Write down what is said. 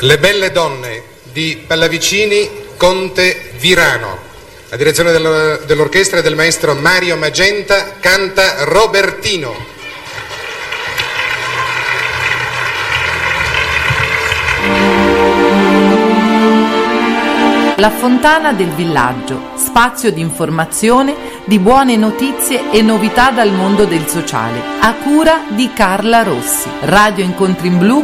Le belle donne di Pallavicini Conte Virano. La direzione dell'orchestra è del maestro Mario Magenta, canta Robertino. La Fontana del Villaggio, spazio di informazione, di buone notizie e novità dal mondo del sociale, a cura di Carla Rossi. Radio Incontri in Blu